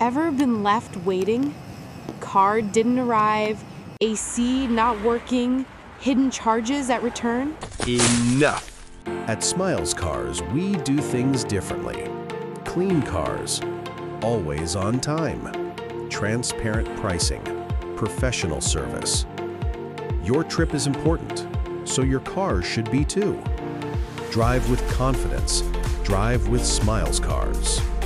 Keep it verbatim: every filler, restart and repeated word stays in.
Ever been left waiting? Car didn't arrive, A C not working, hidden charges at return? Enough! At Smiles Cars, we do things differently. Clean cars, always on time, transparent pricing, professional service. Your trip is important, so your car should be too. Drive with confidence. Drive with Smiles Cars.